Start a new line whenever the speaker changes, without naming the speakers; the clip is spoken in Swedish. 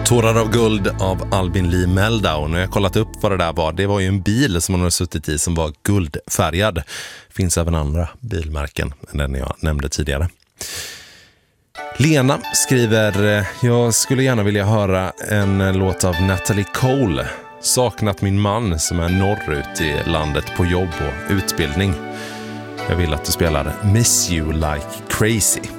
Tårar av guld av Albin Lee Meldau. När jag kollat upp vad det där var, det var ju en bil som hon hade suttit i som var guldfärgad. Finns även andra bilmärken än den jag nämnde tidigare. Lena skriver: jag skulle gärna vilja höra en låt av Natalie Cole. Saknat min man som är norrut i landet på jobb och utbildning. Jag vill att du spelar Miss You Like Crazy.